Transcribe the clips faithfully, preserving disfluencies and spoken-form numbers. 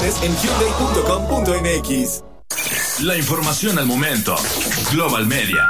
condiciones en hyundai punto com punto m x. La información al momento. Global Media.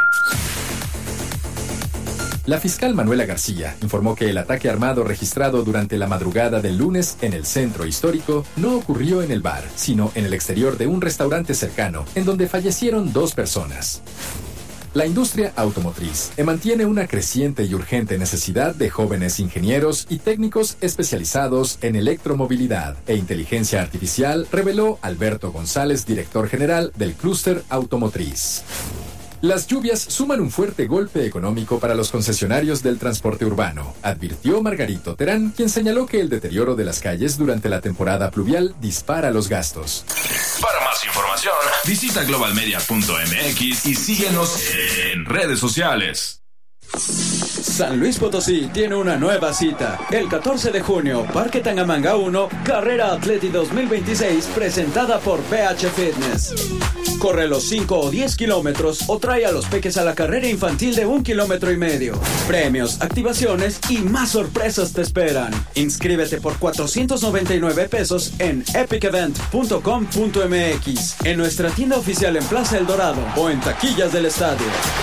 La fiscal Manuela García informó que el ataque armado registrado durante la madrugada del lunes en el centro histórico no ocurrió en el bar, sino en el exterior de un restaurante cercano, en donde fallecieron dos personas. La industria automotriz mantiene una creciente y urgente necesidad de jóvenes ingenieros y técnicos especializados en electromovilidad e inteligencia artificial, reveló Alberto González, director general del clúster automotriz. Las lluvias suman un fuerte golpe económico para los concesionarios del transporte urbano, advirtió Margarito Terán, quien señaló que el deterioro de las calles durante la temporada pluvial dispara los gastos. Para más información, visita global media punto m x y síguenos en redes sociales. San Luis Potosí tiene una nueva cita. El catorce de junio, Parque Tangamanga uno, Carrera Atleti dos mil veintiséis, presentada por P H Fitness. Corre los cinco o diez kilómetros o trae a los peques a la carrera infantil de un kilómetro y medio. Premios, activaciones y más sorpresas te esperan. Inscríbete por cuatrocientos noventa y nueve pesos en epic event punto com punto m x, en nuestra tienda oficial en Plaza El Dorado o en taquillas del estadio.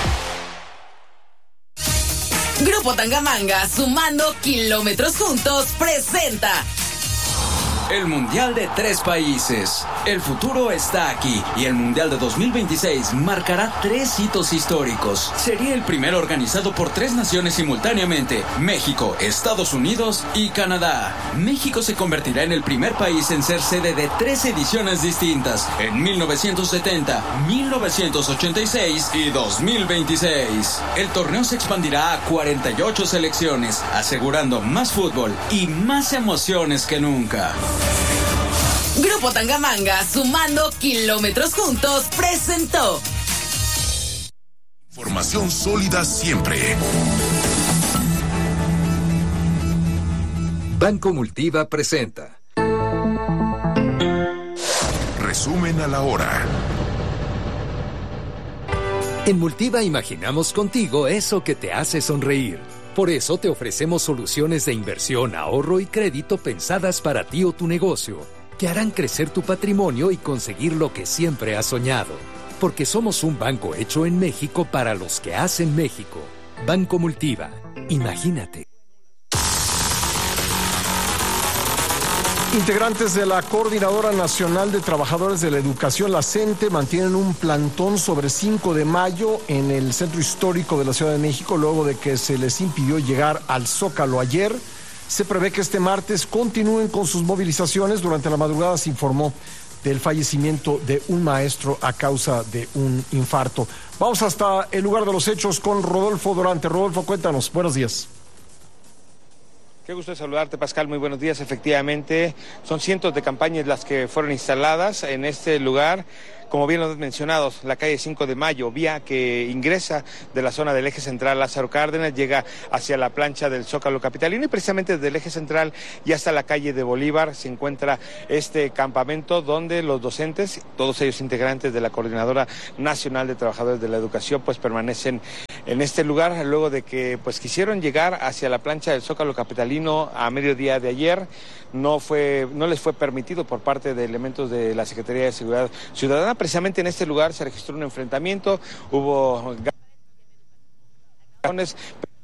Grupo Tangamanga, sumando kilómetros juntos, presenta el Mundial de Tres Países. El futuro está aquí y el Mundial de dos mil veintiséis marcará tres hitos históricos. Sería el primero organizado por tres naciones simultáneamente: México, Estados Unidos y Canadá. México se convertirá en el primer país en ser sede de tres ediciones distintas, en mil novecientos setenta, mil novecientos ochenta y seis y dos mil veintiséis. El torneo se expandirá a cuarenta y ocho selecciones, asegurando más fútbol y más emociones que nunca. Grupo Tangamanga, sumando kilómetros juntos, presentó. Información sólida siempre. Banco Multiva presenta. Resumen a la hora. En Multiva imaginamos contigo eso que te hace sonreír. Por eso te ofrecemos soluciones de inversión, ahorro y crédito pensadas para ti o tu negocio, que harán crecer tu patrimonio y conseguir lo que siempre has soñado. Porque somos un banco hecho en México para los que hacen México. Banco Multiva. Imagínate. Integrantes de la Coordinadora Nacional de Trabajadores de la Educación, la CENTE, mantienen un plantón sobre cinco de mayo en el centro histórico de la Ciudad de México, luego de que se les impidió llegar al Zócalo ayer. Se prevé que este martes continúen con sus movilizaciones. Durante la madrugada se informó del fallecimiento de un maestro a causa de un infarto. Vamos hasta el lugar de los hechos con Rodolfo Dorante. Rodolfo, cuéntanos. Buenos días. Qué gusto de saludarte, Pascal. Muy buenos días. Efectivamente, son cientos de campañas las que fueron instaladas en este lugar. Como bien lo has mencionado, la calle cinco de mayo, vía que ingresa de la zona del eje central Lázaro Cárdenas, llega hacia la plancha del Zócalo capitalino y precisamente desde el eje central y hasta la calle de Bolívar se encuentra este campamento donde los docentes, todos ellos integrantes de la Coordinadora Nacional de Trabajadores de la Educación, pues permanecen en este lugar luego de que pues quisieron llegar hacia la plancha del Zócalo capitalino a mediodía de ayer. No fue, no les fue permitido por parte de elementos de la Secretaría de Seguridad Ciudadana. Precisamente en este lugar se registró un enfrentamiento, hubo ganes.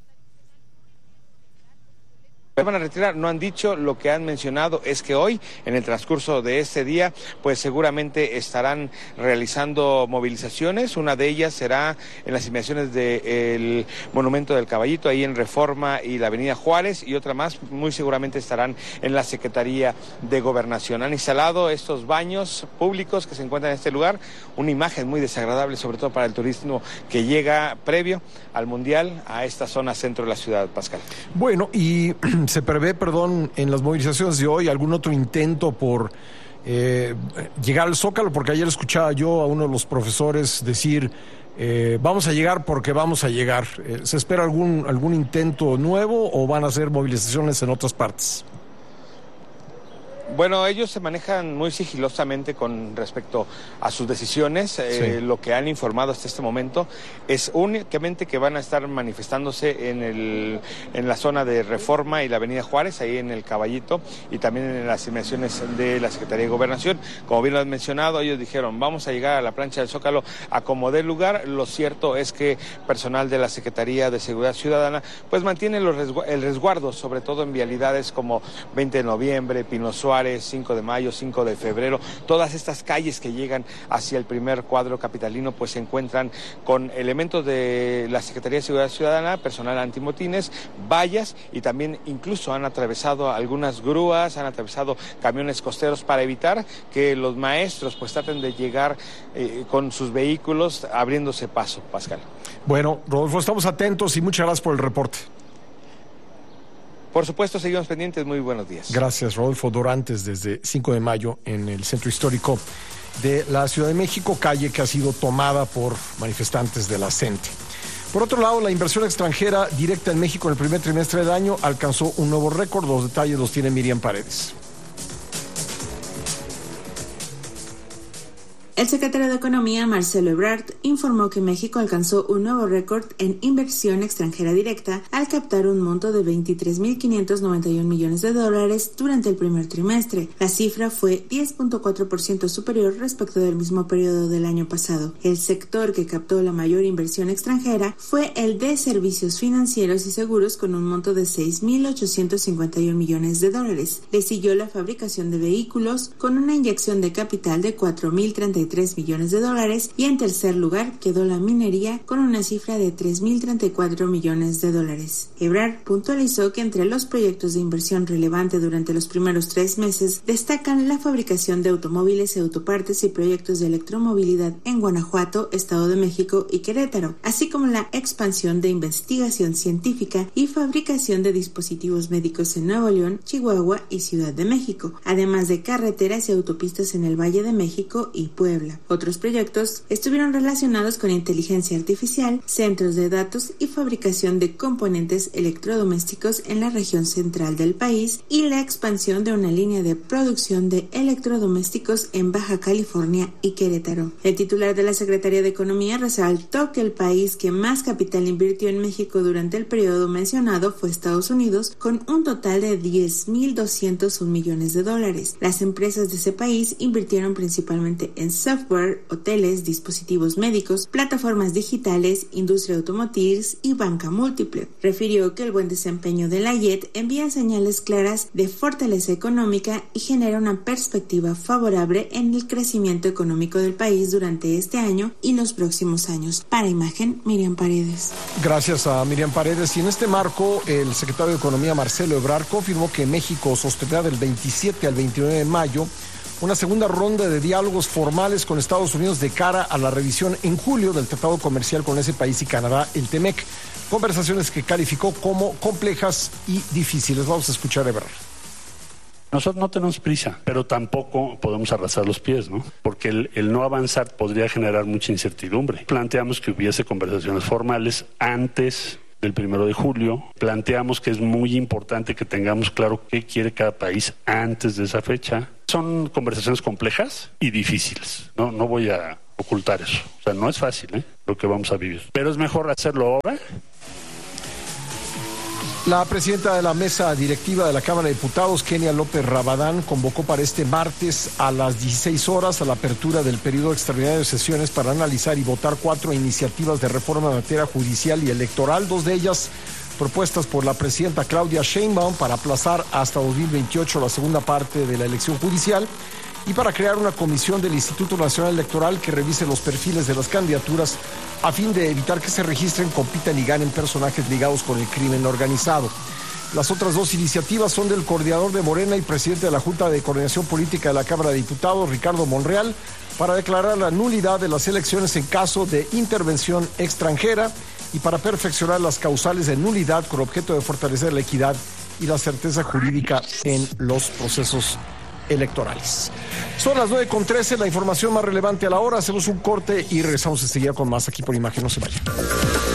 Van a retirar, no han dicho. Lo que han mencionado es que hoy, en el transcurso de este día, pues seguramente estarán realizando movilizaciones. Una de ellas será en las inmediaciones del Monumento del Caballito, ahí en Reforma y la Avenida Juárez, y otra más, muy seguramente estarán en la Secretaría de Gobernación. Han instalado estos baños públicos que se encuentran en este lugar, una imagen muy desagradable, sobre todo para el turismo que llega previo al Mundial a esta zona centro de la ciudad, Pascal. Bueno, y se prevé, perdón, en las movilizaciones de hoy algún otro intento por eh, llegar al Zócalo, porque ayer escuchaba yo a uno de los profesores decir eh, vamos a llegar porque vamos a llegar. Eh, ¿Se espera algún, algún intento nuevo o van a hacer movilizaciones en otras partes? Bueno, ellos se manejan muy sigilosamente con respecto a sus decisiones. Sí. Eh, lo que han informado hasta este momento es únicamente que van a estar manifestándose en, el, en la zona de Reforma y la Avenida Juárez, ahí en el Caballito, y también en las inmediaciones de la Secretaría de Gobernación. Como bien lo han mencionado, ellos dijeron, vamos a llegar a la plancha del Zócalo a como dé lugar. Lo cierto es que personal de la Secretaría de Seguridad Ciudadana pues mantiene los resgu- el resguardo, sobre todo en vialidades como veinte de noviembre, Pino Suárez, cinco de mayo, cinco de febrero, todas estas calles que llegan hacia el primer cuadro capitalino pues se encuentran con elementos de la Secretaría de Seguridad Ciudadana, personal antimotines, vallas, y también incluso han atravesado algunas grúas, han atravesado camiones costeros para evitar que los maestros pues traten de llegar eh, con sus vehículos abriéndose paso, Pascal. Bueno, Rodolfo, estamos atentos y muchas gracias por el reporte. Por supuesto, seguimos pendientes. Muy buenos días. Gracias, Rodolfo Dorantes, desde cinco de mayo en el centro histórico de la Ciudad de México, calle que ha sido tomada por manifestantes de la CENTE. Por otro lado, la inversión extranjera directa en México en el primer trimestre del año alcanzó un nuevo récord. Los detalles los tiene Miriam Paredes. El secretario de Economía, Marcelo Ebrard, informó que México alcanzó un nuevo récord en inversión extranjera directa al captar un monto de veintitrés mil quinientos noventa y un millones de dólares durante el primer trimestre. La cifra fue diez punto cuatro por ciento superior respecto del mismo periodo del año pasado. El sector que captó la mayor inversión extranjera fue el de servicios financieros y seguros, con un monto de seis mil ochocientos cincuenta y un millones de dólares. Le siguió la fabricación de vehículos con una inyección de capital de cuatro mil treinta y tres millones de dólares, y en tercer lugar quedó la minería con una cifra de tres mil treinta y cuatro millones de dólares. Ebrard puntualizó que entre los proyectos de inversión relevante durante los primeros tres meses destacan la fabricación de automóviles y autopartes y proyectos de electromovilidad en Guanajuato, Estado de México y Querétaro, así como la expansión de investigación científica y fabricación de dispositivos médicos en Nuevo León, Chihuahua y Ciudad de México, además de carreteras y autopistas en el Valle de México y Puebla. Otros proyectos estuvieron relacionados con inteligencia artificial, centros de datos y fabricación de componentes electrodomésticos en la región central del país, y la expansión de una línea de producción de electrodomésticos en Baja California y Querétaro. El titular de la Secretaría de Economía resaltó que el país que más capital invirtió en México durante el periodo mencionado fue Estados Unidos, con un total de diez mil doscientos un millones de dólares. Las empresas de ese país invirtieron principalmente en software, hoteles, dispositivos médicos, plataformas digitales, industria automotriz y banca múltiple. Refirió que el buen desempeño de la Y E T envía señales claras de fortaleza económica y genera una perspectiva favorable en el crecimiento económico del país durante este año y los próximos años. Para Imagen, Miriam Paredes. Gracias a Miriam Paredes. Y en este marco, el secretario de Economía, Marcelo Ebrard, confirmó que México sostendrá del veintisiete al veintinueve de mayo una segunda ronda de diálogos formales con Estados Unidos de cara a la revisión en julio del tratado comercial con ese país y Canadá, el TEMEC. Conversaciones que calificó como complejas y difíciles. Vamos a escuchar a Ebrard. Nosotros no tenemos prisa, pero tampoco podemos arrastrar los pies, ¿no? Porque el, el no avanzar podría generar mucha incertidumbre. Planteamos que hubiese conversaciones formales antes del primero de julio. Planteamos que es muy importante que tengamos claro qué quiere cada país antes de esa fecha. Son conversaciones complejas y difíciles, no, no voy a ocultar eso. O sea, no es fácil, ¿eh? Lo que vamos a vivir. Pero es mejor hacerlo ahora. La presidenta de la mesa directiva de la Cámara de Diputados, Kenia López Rabadán, convocó para este martes a las dieciséis horas a la apertura del periodo extraordinario de sesiones para analizar y votar cuatro iniciativas de reforma en materia judicial y electoral, dos de ellas propuestas por la presidenta Claudia Sheinbaum para aplazar hasta dos mil veintiocho la segunda parte de la elección judicial, y para crear una comisión del Instituto Nacional Electoral que revise los perfiles de las candidaturas a fin de evitar que se registren, compitan y ganen personajes ligados con el crimen organizado. Las otras dos iniciativas son del coordinador de Morena y presidente de la Junta de Coordinación Política de la Cámara de Diputados, Ricardo Monreal, para declarar la nulidad de las elecciones en caso de intervención extranjera y para perfeccionar las causales de nulidad con objeto de fortalecer la equidad y la certeza jurídica en los procesos electorales. Son las nueve con trece, la información más relevante a la hora. Hacemos un corte y regresamos enseguida con más aquí por Imagen. No se vayan.